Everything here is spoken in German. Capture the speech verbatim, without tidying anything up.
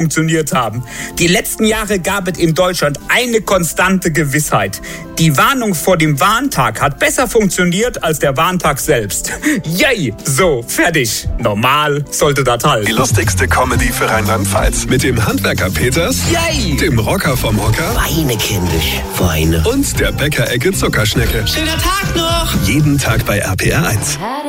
funktioniert haben. Die letzten Jahre gab es in Deutschland eine konstante Gewissheit. Die Warnung vor dem Warntag hat besser funktioniert als der Warntag selbst. Yay! So, fertig. Normal sollte das halt. Die lustigste Comedy für Rheinland-Pfalz. Mit dem Handwerker Peters, Yay! dem Rocker vom Hocker Weine, kindisch, Weine. und der Bäckerecke Zuckerschnecke. Schöner Tag noch! Jeden Tag bei R P R eins.